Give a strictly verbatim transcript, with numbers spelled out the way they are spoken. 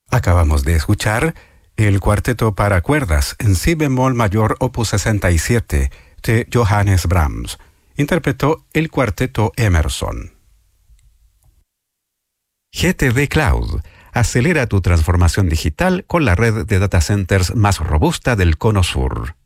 Acabamos de escuchar el cuarteto para cuerdas en si bemol mayor opus sesenta y siete de Johannes Brahms. Interpretó el cuarteto Emerson. G T D Cloud. Acelera tu transformación digital con la red de data centers más robusta del Cono Sur.